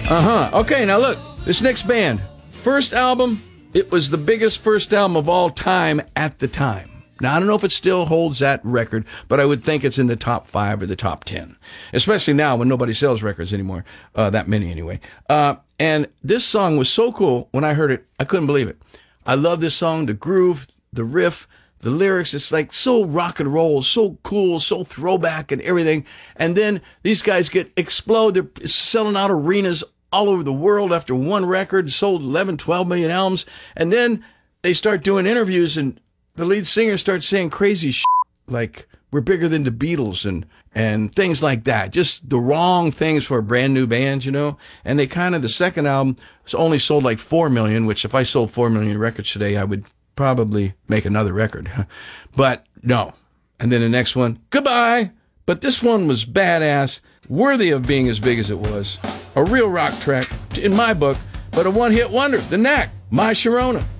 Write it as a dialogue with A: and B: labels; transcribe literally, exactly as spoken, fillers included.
A: Uh-huh. Okay, now look, this next band, first album, it was the biggest first album of all time at the time. Now, I don't know if it still holds that record, but I would think it's in the top five or the top ten, especially now when nobody sells records anymore, uh, that many anyway. Uh, and this song was so cool. When I heard it, I couldn't believe it. I love this song, the groove, the riff, the lyrics. It's like so rock and roll, so cool, so throwback and everything. And then these guys get explode. They're selling out arenas all over the world after one record, sold eleven, twelve million albums. And then they start doing interviews, and the lead singer starts saying crazy shit like we're bigger than the Beatles and and things like that. Just the wrong things for a brand new band, you know. And they kind of, the second album only sold like four million, which if I sold four million records today, I would probably make another record. But no. And then the next one, goodbye. But this one was badass, worthy of being as big as it was. A real rock track in my book, but a one-hit wonder. The Knack, My Sharona.